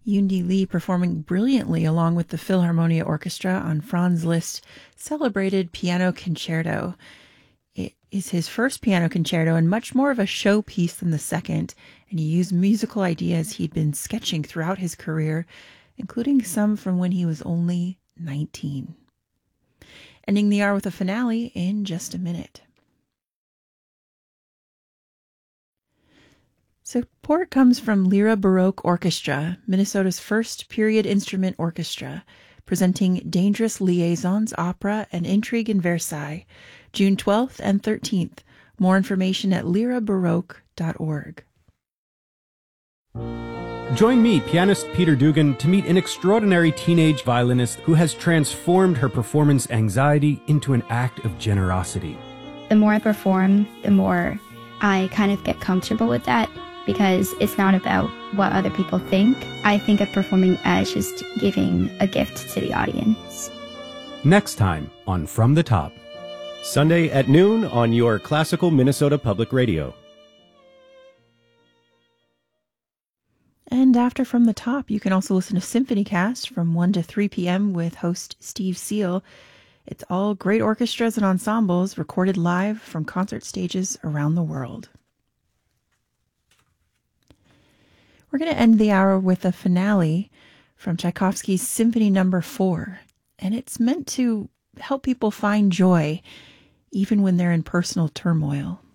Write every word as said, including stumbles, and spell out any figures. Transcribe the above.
Yundi Lee performing brilliantly along with the Philharmonia Orchestra on Franz Liszt's celebrated piano concerto. It is his first piano concerto and much more of a showpiece than the second, and he used musical ideas he'd been sketching throughout his career, including some from when he was only nineteen. Ending the hour with a finale in just a minute. Support comes from Lyra Baroque Orchestra, Minnesota's first period instrument orchestra, presenting Dangerous Liaisons Opera and Intrigue in Versailles, June twelfth and thirteenth. More information at lyra baroque dot org. Join me, pianist Peter Dugan, to meet an extraordinary teenage violinist who has transformed her performance anxiety into an act of generosity. The more I perform, the more I kind of get comfortable with that, because it's not about what other people think. I think of performing as just giving a gift to the audience. Next time on From the Top. Sunday at noon on your classical Minnesota Public Radio. And after From the Top, you can also listen to SymphonyCast from one to three p.m. with host Steve Seal. It's all great orchestras and ensembles recorded live from concert stages around the world. We're going to end the hour with a finale from Tchaikovsky's Symphony Number Four, and it's meant to help people find joy even when they're in personal turmoil.